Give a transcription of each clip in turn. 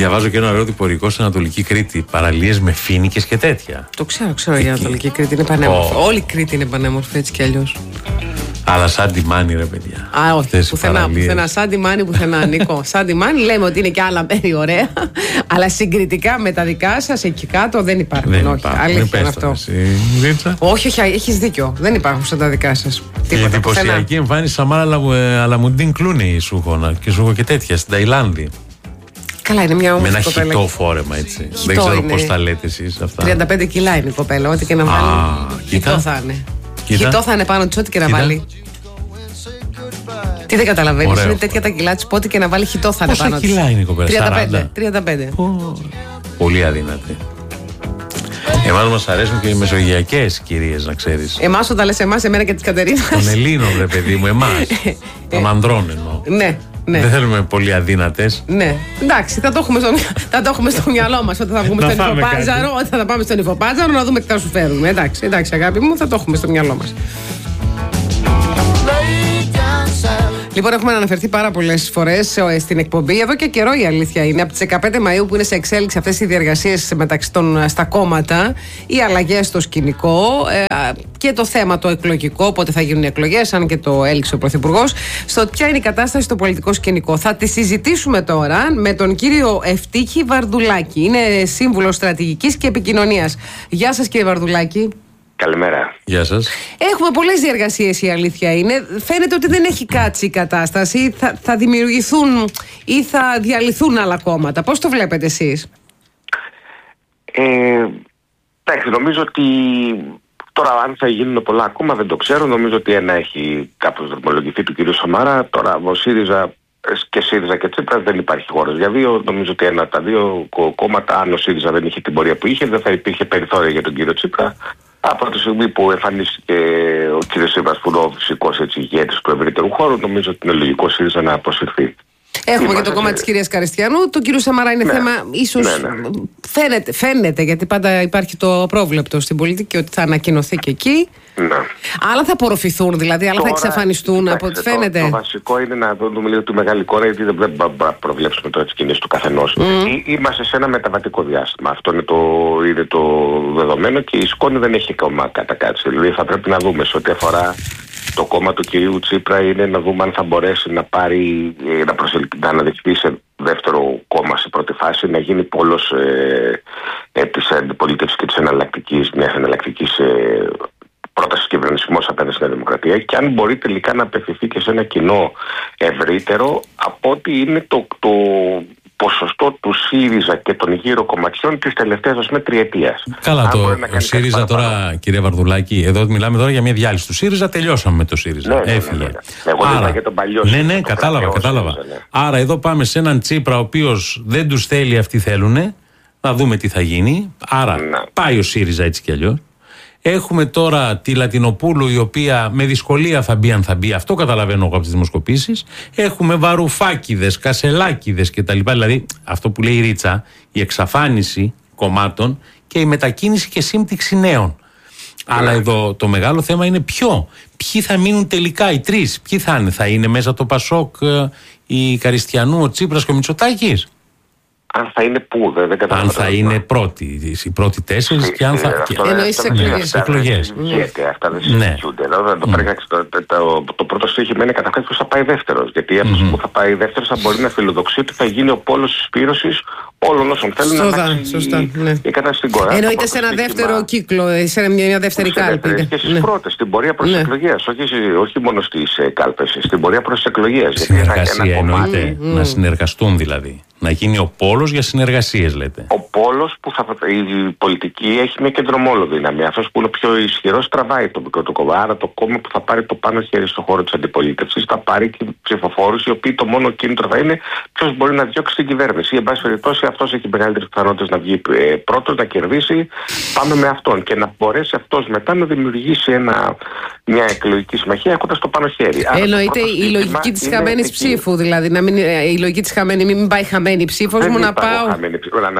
Διαβάζω και ένα ωραίο τυπωρικό στην Ανατολική Κρήτη. Παραλίες με φοίνικες και τέτοια. Το ξέρω για Ανατολική Κρήτη. Είναι πανέμορφη. Όλη η Κρήτη είναι πανέμορφη έτσι κι αλλιώς. Αλλά σαν τη Μάνη, ρε παιδιά. Όχι, πουθενά. Σαν τη Μάνη, πουθενά, Νίκο. Σαν τη Μάνη λέμε ότι είναι και άλλα μέρη ωραία. Αλλά συγκριτικά με τα δικά σας εκεί κάτω δεν υπάρχουν. Όχι, αλήθεια είναι αυτό. Όχι, έχεις δίκιο. Δεν υπάρχουν σαν τα δικά σας. Η εντυπωσιακή εμφάνιση Σαμάρα Αλαμουντίν Κλούνεϊ σου έχω και τέτοια στην Ταϊλάνδη. Καλά, είναι μια όμορφη κοπέλα. Με ένα χιτό φόρεμα, έτσι. Δεν ξέρω πώς τα λέτε εσείς αυτά. 35 κιλά είναι η κοπέλα, ό,τι και να βάλει. Χιτό θα είναι. Χιτό θα είναι πάνω της, ό,τι και να βάλει. Τι δεν καταλαβαίνεις, είναι τέτοια τα κιλά της, ό,τι και να βάλει χιτό θα είναι πάνω της. Πόσα κιλά είναι η κοπέλα, 35. Πολύ αδύνατη. Εμάς μας αρέσουν και οι μεσογειακές κυρίες, να ξέρεις. Εμάς όταν λες εμάς, εμένα και της Κατερίνας. Των Ελλήνων, ρε παιδί μου, εμάς. Των ανδρών εννοώ. Ναι. Ναι. Δεν θέλουμε πολύ αδύνατες. Ναι, εντάξει, θα το έχουμε στο μυαλό μας όταν θα βγούμε στον Υφοπάζαρο. Όταν θα πάμε στον Υφοπάζαρο να δούμε τι θα σου φέρουμε. Εντάξει, αγάπη μου, θα το έχουμε στο μυαλό μας. Λοιπόν, έχουμε αναφερθεί πάρα πολλές φορές στην εκπομπή. Εδώ και καιρό η αλήθεια είναι. Από τις 15 Μαΐου που είναι σε εξέλιξη αυτές οι διεργασίες μεταξύ στα κόμματα, οι αλλαγές στο σκηνικό και το θέμα το εκλογικό, πότε θα γίνουν οι εκλογές, αν και το έληξε ο Πρωθυπουργός. Στο ποια είναι η κατάσταση στο πολιτικό σκηνικό. Θα τη συζητήσουμε τώρα με τον κύριο Ευτύχη Βαρδουλάκη. Είναι σύμβουλος στρατηγικής και επικοινωνίας. Γεια σας, κύριε Βαρδουλάκη. Καλημέρα. Γεια σας. Έχουμε πολλές διεργασίες, η αλήθεια είναι. Φαίνεται ότι δεν έχει κάτσει η κατάσταση. Θα δημιουργηθούν ή θα διαλυθούν άλλα κόμματα. Πώς το βλέπετε εσείς? Εντάξει, νομίζω ότι τώρα αν θα γίνουν πολλά ακόμα δεν το ξέρω. Νομίζω ότι ένα έχει κάπως δρομολογηθεί του κ. Σαμάρα. Τώρα ο ΣΥΡΙΖΑ και ΣΥΡΙΖΑ και Τσίπρας δεν υπάρχει χώρος για δύο. Νομίζω ότι ένα από τα δύο κόμματα, αν ο ΣΥΡΙΖΑ δεν είχε την πορεία που είχε, δεν θα υπήρχε περιθώρια για τον κύριο Τσίπρα. Από τη στιγμή που εμφανίστηκε ο κ. Τσίπρας που είναι ο φυσικός ηγέτης του ευρύτερου χώρου, νομίζω ότι είναι λογικό ΣΥΡΙΖΑ να αποσυρθεί. Έχουμε και το κόμμα της κυρίας Καριστιανού. Το κύριο Σαμαρά είναι θέμα, ίσως φαίνεται, γιατί πάντα υπάρχει το πρόβλεπτο στην πολιτική ότι θα ανακοινωθεί και εκεί. Ναι. Άλλα θα απορροφηθούν, δηλαδή, άλλα θα εξαφανιστούν από ό,τι φαίνεται. Το βασικό είναι να δούμε λίγο τη μεγάλη εικόνα, γιατί δεν μπορούμε να προβλέψουμε τώρα τις κινήσεις του καθενός. Είμαστε σε ένα μεταβατικό διάστημα. Αυτό είναι το δεδομένο και η σκόνη δεν έχει ακόμα κατακάτσει. Δηλαδή θα πρέπει να δούμε σε ό,τι αφορά το κόμμα του κυρίου Τσίπρα, είναι να δούμε αν θα μπορέσει να πάρει, να αναδειχθεί σε δεύτερο κόμμα σε πρώτη φάση, να γίνει πόλος της αντιπολίτευσης και της μιας εναλλακτικής πρόταση κυβερνησιμός απέναντι στην Δημοκρατία, και αν μπορεί τελικά να απευθυνθεί και σε ένα κοινό ευρύτερο από ό,τι είναι το ποσοστό του ΣΥΡΙΖΑ και των γύρω κομματιών της τελευταίας τριετίας. Καλά, ο ΣΥΡΙΖΑ τώρα, κύριε Βαρδουλάκη, εδώ μιλάμε τώρα για μια διάλυση του ΣΥΡΙΖΑ. Τελειώσαμε με το ΣΥΡΙΖΑ. Έφυγε. Εγώ δεν για τον παλιό. Ναι, κατάλαβα. Άρα εδώ πάμε σε έναν Τσίπρα ο οποίος δεν τους θέλει, αυτοί θέλουνε. Να δούμε τι θα γίνει. Άρα πάει ο ΣΥΡΙΖΑ έτσι κι αλλιώς. Έχουμε τώρα τη Λατινοπούλου, η οποία με δυσκολία θα μπει, αν θα μπει. Αυτό καταλαβαίνω εγώ από τις δημοσκοπήσεις. Έχουμε Βαρουφάκηδες, Κασελάκηδες κτλ. Δηλαδή αυτό που λέει η Ρίτσα, η εξαφάνιση κομμάτων και η μετακίνηση και σύμπτυξη νέων. Αλλά εδώ το μεγάλο θέμα είναι ποιοι θα μείνουν τελικά, οι τρεις. Ποιοι θα είναι μέσα το Πασόκ, η Καριστιανού, ο Τσίπρας και ο Μητσοτάκης. Αν θα είναι πού, δεν καταλαβαίνω. Αν θα είναι οι πρώτοι τέσσερις και αν θα. Εννοείς εκλογές. Αυτά δεν συζητιούνται. Το πρώτο στοίχημα είναι καταρχάς ποιος θα πάει δεύτερος. Γιατί αυτός που θα πάει δεύτερος θα μπορεί να φιλοδοξεί ότι θα γίνει ο πόλος της πύρωσης όλων όσων θέλουν να αλλάξει η κατάσταση στην χώρα. Εννοείται σε ένα δεύτερο κύκλο, σε μια δεύτερη κάλπη. Και στις πρώτες, στην πορεία προς τις εκλογές. Όχι μόνο στις κάλπες, στην πορεία προς τις εκλογές. Συνεργασία εννοείται. Να συνεργαστούν δηλαδή. Να γίνει ο πόλος για συνεργασίες, λέτε. Ο πόλος που η πολιτική έχει μια κεντρομόλο δύναμη. Αυτός που είναι πιο ισχυρός τραβάει το μικρό του κόμμα. Άρα το κόμμα που θα πάρει το πάνω χέρι στον χώρο της αντιπολίτευσης θα πάρει και ψηφοφόρους οι οποίοι το μόνο κίνητρο θα είναι ποιος μπορεί να διώξει την κυβέρνηση. Εν πάση περιπτώσει, αυτός έχει μεγαλύτερες πιθανότητες να βγει πρώτος, να κερδίσει. Πάμε με αυτόν και να μπορέσει αυτός μετά να δημιουργήσει μια εκλογική συμμαχία έχοντας το πάνω χέρι. Εννοείται η λογική της χαμένης ψήφου, δηλαδή. Η λογική της χαμένη, μην πάει χαμένη η ψήφος μου, να πάω. Να τα λέμε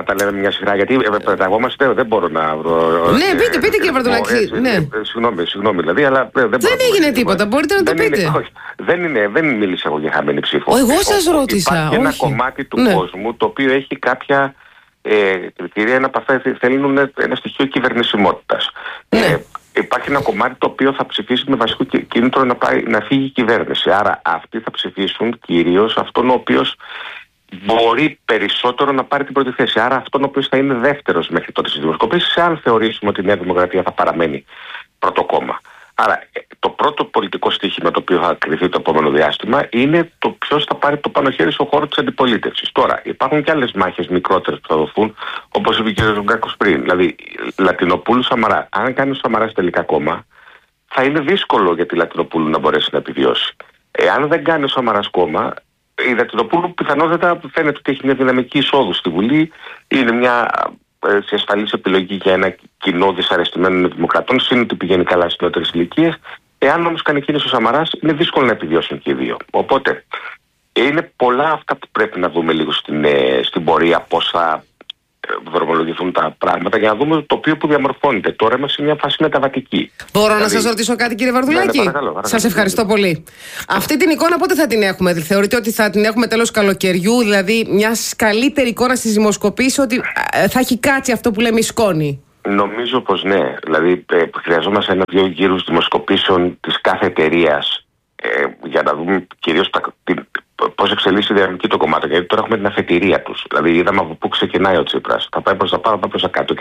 μια σειρά, γιατί πεταγόμαστε, δεν μπορώ να βρω. Ναι, πείτε κύριε Βαρδουλάκη. Συγγνώμη δηλαδή, αλλά δεν μπορώ. Δεν έγινε τίποτα, μπορείτε να το πείτε. Δεν μίλησα εγώ για χαμένη ψήφο. Εγώ σας ρώτησα. Υπάρχει ένα κομμάτι του κόσμου το οποίο έχει κάποια κριτήρια, θέλουν ένα στοιχείο κυβερνησιμότητας. Υπάρχει ένα κομμάτι το οποίο θα ψηφίσει με βασικό κίνητρο να φύγει η κυβέρνηση. Άρα αυτοί θα ψηφίσουν κυρίως αυτόν ο οποίος μπορεί περισσότερο να πάρει την πρώτη θέση. Άρα αυτόν ο οποίος θα είναι δεύτερος μέχρι τότε στις δημοσκοπήσεις, αν θεωρήσουμε ότι η Νέα Δημοκρατία θα παραμένει πρώτο κόμμα. Άρα το πρώτο πολιτικό στοίχημα το οποίο θα κρυθεί το επόμενο διάστημα είναι το ποιος θα πάρει το πάνω χέρι στον χώρο της αντιπολίτευσης. Τώρα υπάρχουν και άλλες μάχες μικρότερες που θα δοθούν, όπως είπε ο κ. Ζουγκάκος πριν. Δηλαδή Λατινοπούλου Σαμαρά. Αν κάνει ο Σαμαράς τελικά κόμμα, θα είναι δύσκολο για τη Λατινοπούλου να μπορέσει να επιβιώσει. Εάν δεν κάνει ο Σαμαράς κόμμα, η Λατινοπούλου πιθανότατα φαίνεται ότι έχει μια δυναμική εισόδου στη Βουλή. Είναι μια ασφαλής επιλογή για ένα κοινό δυσαρεστημένο δημοκρατών, σύν ότι πηγαίνει καλά στις νεότερες ηλικίες. Εάν όμως κάνει κίνηση ο Σαμαράς, είναι δύσκολο να επιβιώσουν και οι δύο. Οπότε είναι πολλά αυτά που πρέπει να δούμε λίγο στην πορεία, πώς θα δρομολογηθούν τα πράγματα, για να δούμε το τοπίο που διαμορφώνεται. Τώρα είμαστε σε μια φάση μεταβατική. Μπορώ να σας ρωτήσω κάτι, κύριε Βαρδουλάκη? Ναι, παρακαλώ. Σας ευχαριστώ πολύ. Αυτή την εικόνα πότε θα την έχουμε? Θεωρείτε ότι θα την έχουμε τέλος καλοκαιριού, δηλαδή μια καλύτερη εικόνα στις δημοσκοπήσεις, ότι θα έχει κάτσει αυτό που λέμε η σκόνη? Νομίζω πως ναι. Δηλαδή χρειαζόμαστε ένα-δυο γύρους δημοσκοπήσεων της κάθε εταιρείας για να δούμε κυρίως πώς εξελίσσει η δυναμική το κομμάτι. Γιατί τώρα έχουμε την αφετηρία τους. Δηλαδή είδαμε από πού ξεκινάει ο Τσίπρας. Θα πάει προς τα πάνω, θα πάει προς τα κάτω.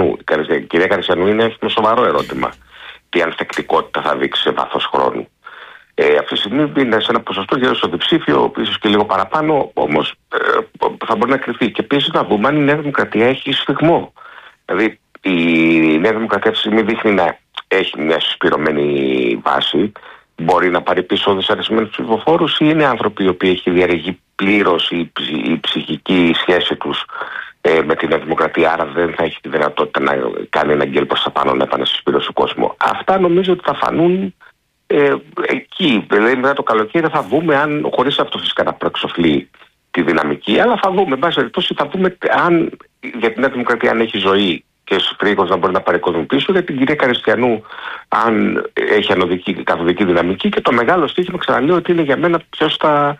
Η κυρία Καριστιανού είναι ένα σοβαρό ερώτημα. Τι ανθεκτικότητα θα δείξει σε βάθος χρόνου. Αυτή τη στιγμή είναι σε ένα ποσοστό γύρω στο διψήφιο, ίσως και λίγο παραπάνω, όμως θα μπορεί να κρυφτεί. Και επίσης να δούμε αν η Νέα Δημοκρατία έχει σφιγμό. Δηλαδή η Νέα Δημοκρατία αυτή τη στιγμή δείχνει να έχει μια συσπηρωμένη βάση. Μπορεί να πάρει πίσω δυσαρεσμένους ψηφοφόρους, ή είναι άνθρωποι οι οποίοι έχει διαρρεγεί πλήρως η ψυχική σχέση τους με την Νέα Δημοκρατία, άρα δεν θα έχει τη δυνατότητα να κάνει ένα γκέλ προς τα πάνω, να επανασυσπηρώσει ο κόσμο. Αυτά νομίζω ότι θα φανούν εκεί. Δηλαδή μετά το καλοκαίρι θα δούμε, αν, χωρίς αυτό φυσικά να προεξοφλεί τη δυναμική, αλλά θα δούμε, εν πάση περιπτώσει, θα δούμε αν για την Νέα Δημοκρατία αν έχει ζωή και φρίγος να μπορεί να πάρει κόσμο πίσω, για την κυρία Καριστιανού αν έχει καθοδική δυναμική, και το μεγάλο στοίχημα, ξαναλέω, ότι είναι για μένα ποιος θα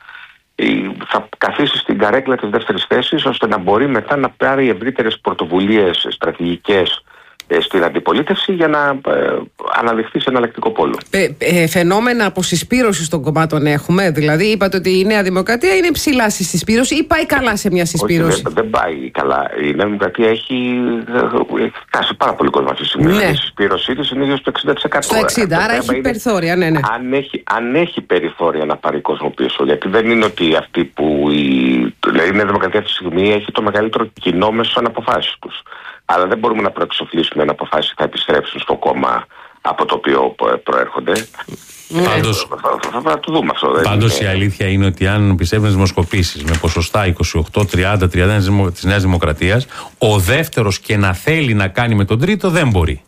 καθίσει στην καρέκλα της δεύτερης θέσης, ώστε να μπορεί μετά να πάρει ευρύτερες πρωτοβουλίες στρατηγικές στην αντιπολίτευση για να αναδειχθεί σε εναλλακτικό πόλο. Φαινόμενα αποσυσπήρωσης των κομμάτων έχουμε? Δηλαδή, είπατε ότι η Νέα Δημοκρατία είναι ψηλά στη συσπήρωση ή πάει καλά σε μια συσπήρωση? Όχι, δεν πάει καλά. Η Νέα Δημοκρατία έχει χάσει πάρα πολύ κόσμο αυτή τη στιγμή. Ναι. Η συσπήρωσή της είναι γύρω στο 60%. Στο 60%, άρα έχει περιθώρια, ναι. Αν έχει περιθώρια να πάρει κόσμο πίσω, γιατί δεν είναι ότι αυτή που δηλαδή η Νέα Δημοκρατία αυτή τη στιγμή έχει το μεγαλύτερο κοινό μέσω των αποφάσεων τους. Αλλά δεν μπορούμε να προεξοφλήσουμε αν αποφάσεις θα επιστρέψουν στο κόμμα από το οποίο προέρχονται. Πάντως, θα το δούμε αυτό. Πάντως η αλήθεια είναι ότι αν πιστεύουν δημοσκοπήσεις με ποσοστά 28-30-31 της Νέας Δημοκρατίας, ο δεύτερος και να θέλει να κάνει με τον τρίτο δεν μπορεί.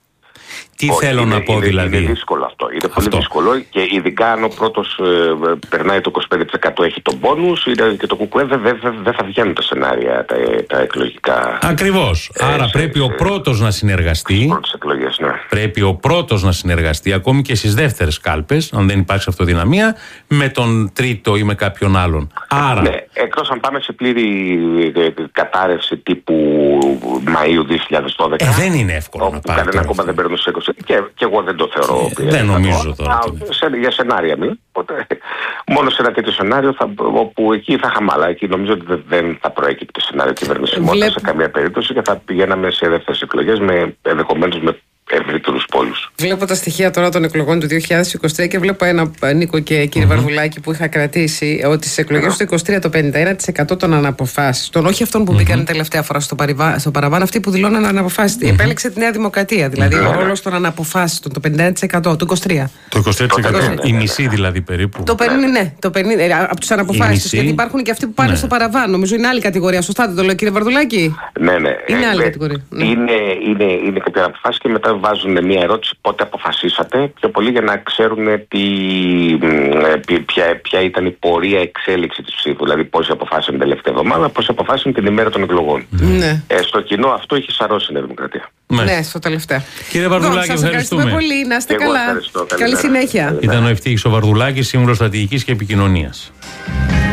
Τι θέλω να πω δηλαδή? Είναι δύσκολο αυτό. Είναι πολύ δύσκολο, και ειδικά αν ο πρώτος περνάει το 25%, έχει τον πόνους, και το ΚΚΕ δεν θα βγαίνουν τα σενάρια τα εκλογικά. Ακριβώς. Άρα πρέπει ο πρώτος να συνεργαστεί. Πρώτες εκλογές, ναι. Πρέπει ο πρώτος να συνεργαστεί, ακόμη και στις δεύτερες κάλπες, αν δεν υπάρξει αυτοδυναμία, με τον τρίτο ή με κάποιον άλλον. Άρα. Ναι, εκτός αν πάμε σε πλήρη κατάρρευση τύπου Μαΐου 2012. Δεν είναι εύκολο να πάρει. Κανένα κόμμα δεν παίρνει σε 20. Και εγώ δεν το θεωρώ. Δεν νομίζω τώρα. Για σενάρια μιλώ. Μόνο σε ένα τέτοιο σενάριο όπου εκεί θα χαμάλα. Εκεί νομίζω ότι δεν θα προέκυπτε σενάριο κυβερνησιμότητα σε καμία περίπτωση, και θα πηγαίναμε σε δεύτερες εκλογές ενδεχομένως με ευρύτερους πόλους. Βλέπω τα στοιχεία τώρα των εκλογών του 2023 και βλέπω ένα, Νίκο και κύριε Βαρδουλάκη, που είχα κρατήσει, ότι στις εκλογές του 2023 το 51% των αναποφάσιστων, όχι αυτών που μπήκαν τελευταία φορά στο παραβάν, αυτοί που δηλώναν αναποφάσιστοι, επέλεξε τη Νέα Δημοκρατία. Δηλαδή ο ρόλος των αναποφάσιστων, το 51%, το 23%. Το 23%, η μισή δηλαδή περίπου. Το 50%, ναι, από τους αναποφάσιστους. Γιατί υπάρχουν και αυτοί που πάνε στο παραβάν. Νομίζω είναι άλλη κατηγορία. Σωστά δεν το λέω, κύριε Βαρδουλάκη? Ναι. Είναι άλλη κατηγορία. Είναι κάποια αναποφάσεις, και μετά βάζουν μια ερώτηση πότε αποφασίσατε, πιο πολύ για να ξέρουν ποια ήταν η πορεία εξέλιξη της ψήφου. Δηλαδή πόσοι αποφάσισαν την τελευταία εβδομάδα, πόσοι αποφάσισαν την ημέρα των εκλογών. Στο κοινό αυτό έχει σαρώσει η Νέα Δημοκρατία. Ναι, στο τελευταίο. Κύριε Βαρδουλάκη, σας ευχαριστούμε πολύ. Να είστε καλά. Καλή συνέχεια. Ήταν ο Ευτύχης ο Βαρδουλάκης, σύμβουλος στρατηγικής και επικοινωνίας.